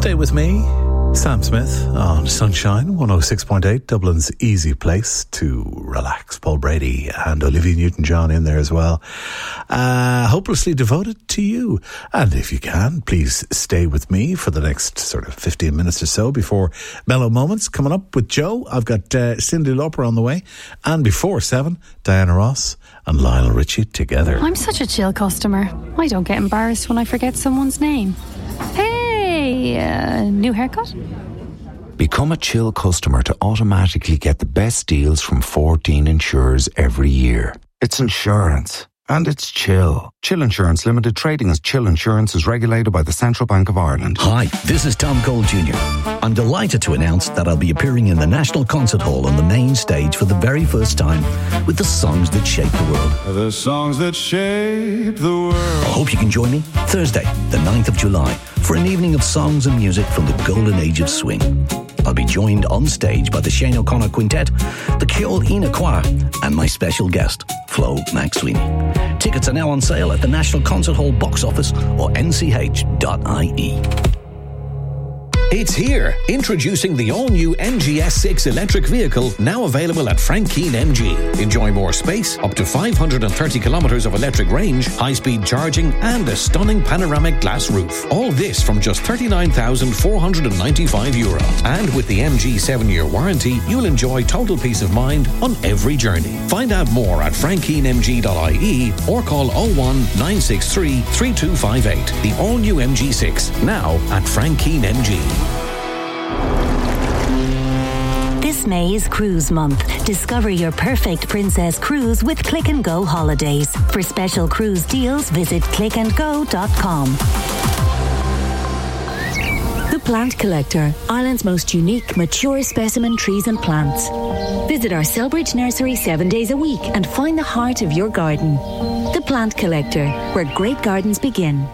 Stay with me, Sam Smith, on Sunshine 106.8, Dublin's easy place to relax. Paul Brady and Olivia Newton-John in there as well. Hopelessly devoted to you. And if you can, please stay with me for the next sort of 15 minutes or so before Mellow Moments. Coming up with Joe, I've got Cyndi Lauper on the way. And before 7, Diana Ross and Lionel Richie together. I'm such a chill customer. I don't get embarrassed when I forget someone's name. Hey, new haircut? Become a Chill customer to automatically get the best deals from 14 insurers every year. It's insurance. And it's Chill. Chill Insurance Limited, trading as Chill Insurance, is regulated by the Central Bank of Ireland. Hi, this is Tom Cole Jr. I'm delighted to announce that I'll be appearing in the National Concert Hall on the main stage for the very first time with the songs that shape the world. The songs that shape the world. I hope you can join me Thursday, the 9th of July, for an evening of songs and music from the golden age of swing. I'll be joined on stage by the Shane O'Connor Quintet, the Ceol Ina Choir, and my special guest, Flo McSweeney. Tickets are now on sale at the National Concert Hall box office or nch.ie. It's here, introducing the all-new MG S6 electric vehicle, now available at Frank Keane MG. Enjoy more space, up to 530 kilometres of electric range, high-speed charging, and a stunning panoramic glass roof. All this from just €39,495. And with the MG 7-year warranty, you'll enjoy total peace of mind on every journey. Find out more at frankkeanemg.ie or call 01 963 3258. The all-new MG6, now at Frank Keane MG. This May is Cruise Month. Discover your perfect princess cruise with Click and Go Holidays. For special cruise deals, visit clickandgo.com. The Plant Collector, Ireland's most unique, mature specimen trees and plants. Visit our Selbridge nursery 7 days a week and find the heart of your garden. The Plant Collector, where great gardens begin.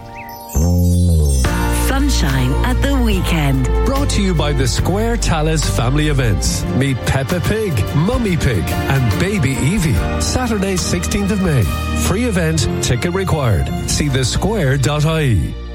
Sunshine at the weekend. Brought to you by the Square Talis family events. Meet Peppa Pig, Mummy Pig and Baby Evie. Saturday 16th of May. Free event, ticket required. See thesquare.ie.